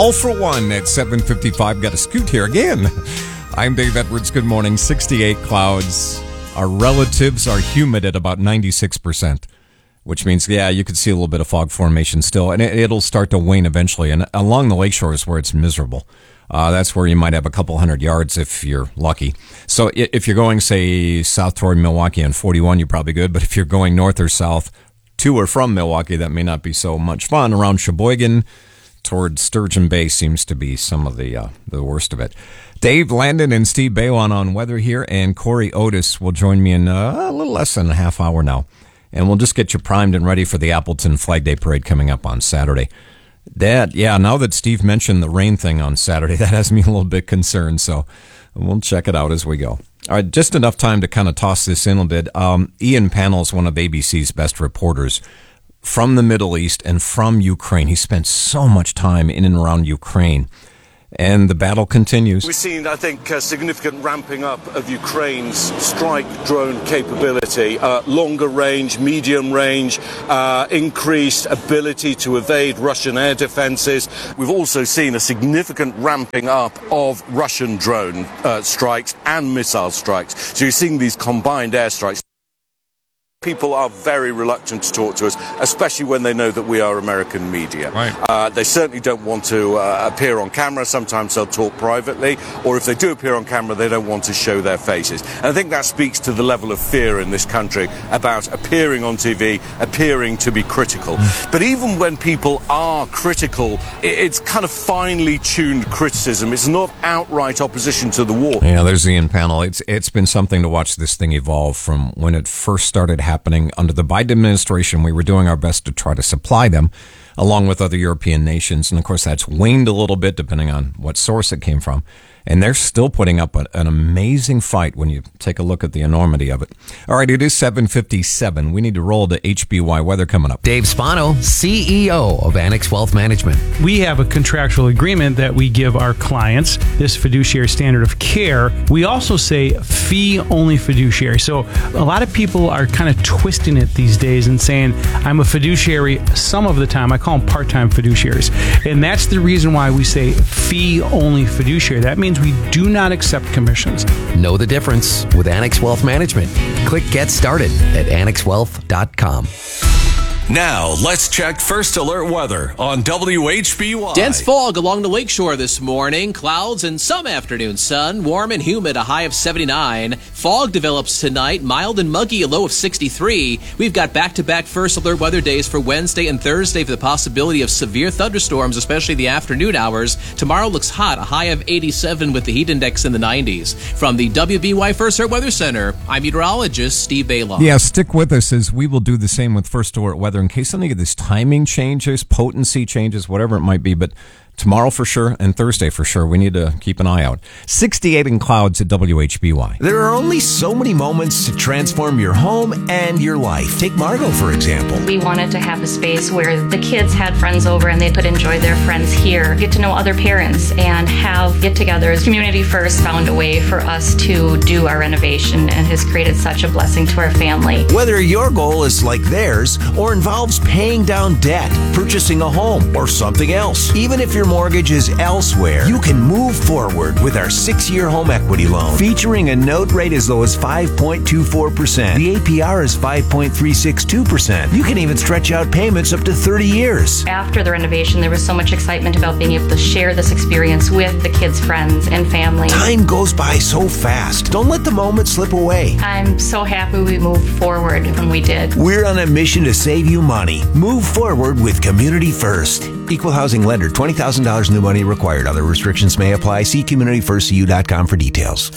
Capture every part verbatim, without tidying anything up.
All for one at seven fifty-five. Got a scoot here again. I'm Dave Edwards. Good morning. sixty-eight clouds. Our relatives are humid at about ninety-six percent, which means, yeah, you could see a little bit of fog formation still, and it, it'll start to wane eventually. And along the lakeshore is where it's miserable. Uh, that's where you might have a couple hundred yards if you're lucky. So if you're going, say, south toward Milwaukee on forty-one, you're probably good. But if you're going north or south to or from Milwaukee, that may not be so much fun. Around Sheboygan toward Sturgeon Bay seems to be some of the uh, the worst of it. Dave Landon and Steve Baylon on weather here, and Corey Otis will join me in uh, a little less than a half hour now. And we'll just get you primed and ready for the Appleton Flag Day Parade coming up on Saturday. That, yeah, now that Steve mentioned the rain thing on Saturday, that has me a little bit concerned, so we'll check it out as we go. All right, just enough time to kind of toss this in a bit. Um, Ian Pannell is one of A B C's best reporters from the Middle East and from Ukraine. He spent so much time in and around Ukraine. And the battle continues. We've seen, I think, a significant ramping up of Ukraine's strike drone capability, uh, longer range, medium range, uh, increased ability to evade Russian air defenses. We've also seen a significant ramping up of Russian drone uh, strikes and missile strikes. So you're seeing these combined airstrikes. People are very reluctant to talk to us, especially when they know that we are American media. Right. Uh, they certainly don't want to uh, appear on camera. Sometimes they'll talk privately, or if they do appear on camera, they don't want to show their faces. And I think that speaks to the level of fear in this country about appearing on T V, appearing to be critical. Mm. But even when people are critical, it's kind of finely tuned criticism. It's not outright opposition to the war. Yeah, there's Ian Pannell. It's It's been something to watch this thing evolve from when it first started happening. Happening under the Biden administration. We were doing our best to try to supply them along with other European nations. And of course, that's waned a little bit depending on what source it came from. And they're still putting up a, an amazing fight when you take a look at the enormity of it. All right, it is seven fifty-seven. We need to roll to H B Y weather coming up. Dave Spano, C E O of Annex Wealth Management. We have a contractual agreement that we give our clients, this fiduciary standard of care. We also say fee-only fiduciary. So a lot of people are kind of twisting it these days and saying, I'm a fiduciary some of the time. I call them part-time fiduciaries. And that's the reason why we say fee-only fiduciary. That means we do not accept commissions. Know the difference with Annex Wealth Management. Click Get Started at annex wealth dot com. Now, let's check First Alert weather on W H B Y. Dense fog along the lakeshore this morning. Clouds and some afternoon sun. Warm and humid, a high of seventy-nine. Fog develops tonight. Mild and muggy, a low of sixty-three. We've got back-to-back First Alert weather days for Wednesday and Thursday for the possibility of severe thunderstorms, especially the afternoon hours. Tomorrow looks hot, a high of eighty-seven with the heat index in the nineties. From the W B Y First Alert Weather Center, I'm meteorologist Steve Baylon. Yeah, stick with us as we will do the same with First Alert weather in case any of this timing changes, potency changes, whatever it might be. But tomorrow for sure and Thursday for sure, we need to keep an eye out. sixty-eight in clouds at W H B Y. There are only so many moments to transform your home and your life. Take Margot, for example. We wanted to have a space where the kids had friends over and they could enjoy their friends here, get to know other parents, and have get-togethers. Community First found a way for us to do our renovation and has created such a blessing to our family. Whether your goal is like theirs or involves paying down debt, purchasing a home, or something else, even if your mortgage is elsewhere, you can move forward with our six-year home equity loan. Featuring a note rate as low as five point two four percent. The A P R is five point three six two percent. You can even stretch out payments up to thirty years. After the renovation, there was so much excitement about being able to share this experience with the kids' friends and family. Time goes by so fast. Don't let the moment slip away. I'm so happy we moved forward when we did. We're on a mission to save you money. Move forward with Community First. Equal housing lender, twenty thousand dollars new money required. Other restrictions may apply. See community first c u dot com for details.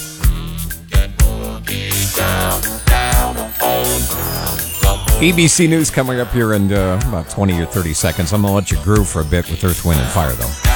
A B C News coming up here in uh, about twenty or thirty seconds. I'm going to let you groove for a bit with Earth, Wind, and Fire, though.